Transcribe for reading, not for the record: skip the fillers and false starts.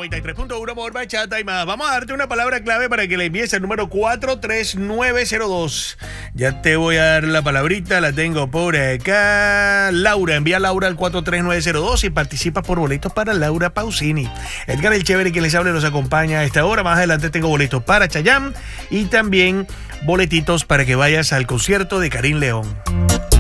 93.1 por Bachata y más. Vamos a darte una palabra clave para que le envíes el número 43902. Ya te voy a dar la palabrita, la tengo por acá. Laura, envía a Laura al 43902 y participas por boletos para Laura Pausini. Edgar el Chévere, quien les habla, nos acompaña a esta hora. Más adelante tengo boletos para Chayanne y también boletitos para que vayas al concierto de Karim León.